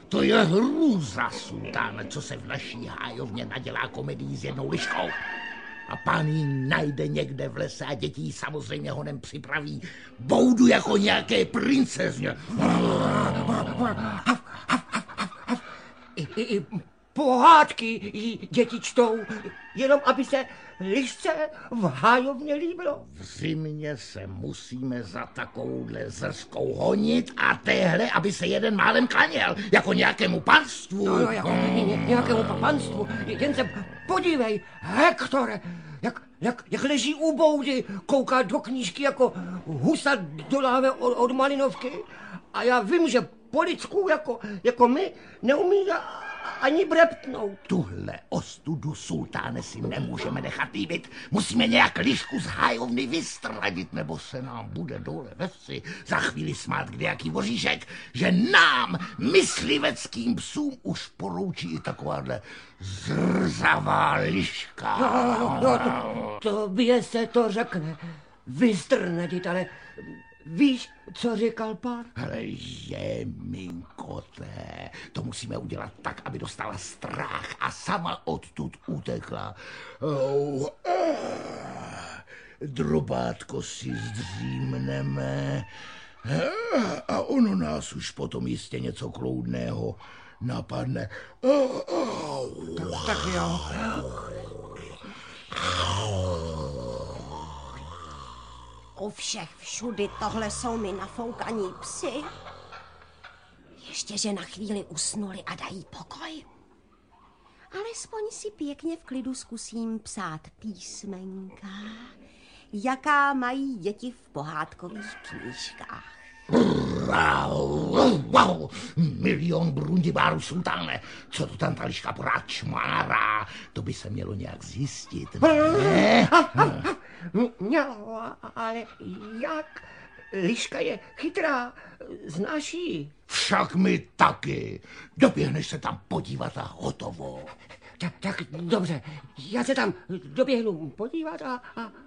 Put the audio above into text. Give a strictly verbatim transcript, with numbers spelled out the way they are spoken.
To je hrůza, sultáne, co se v naší hájovně nadělá komedii s jednou liškou. A pán ji najde někde v lese a děti ji samozřejmě honem připraví boudu jako nějaké princezně. I, i, i pohádky jí děti čtou, jenom aby se lišce v hájovně líbilo. V zimě se musíme za takovouhle zrskou honit a téhle, aby se jeden málem klaněl, jako nějakému panstvu. No, no, jako ně, nějakému panstvu. Jen se podívej, Hektore, jak, jak, jak leží u boudy, kouká do knížky jako husa do láhve od, od malinovky. A já vím, že po lidsku jako, jako my neumí ani breptnout. Tuhle ostudu, sultáne, si nemůžeme nechat líbit. Musíme nějak lišku z hájovny vystrladit, nebo se nám bude dole ve vsi za chvíli smát kdejaký voříšek, že nám, mysliveckým psům, už poroučí i takováhle zrzavá liška. No, no, no, to, to by se to řekne. Vystrnadit, ale víš, co říkal pán? Ale jeminkoté, to musíme udělat tak, aby dostala strach a sama odtud utekla. Oh, oh. Drobátko si zdřímneme a ono nás už potom jistě něco kloudného napadne. Oh, oh. Tak, tak jo. U všech všudy tohle jsou mi nafoukaní psi. Ještě, že na chvíli usnuli a dají pokoj. Alespoň si pěkně v klidu zkusím psát písmenka, jaká mají děti v pohádkových knížkách. Wow, wow, milion brundibárů, sultáne, co to tam ta liška pořád čmárá, to by se mělo nějak zjistit, ne? Mělo, ale jak? Liška je chytrá, znáš ji? Však my taky. Doběhneš se tam podívat a hotovo. Tak, tak dobře, já se tam doběhnu podívat a, a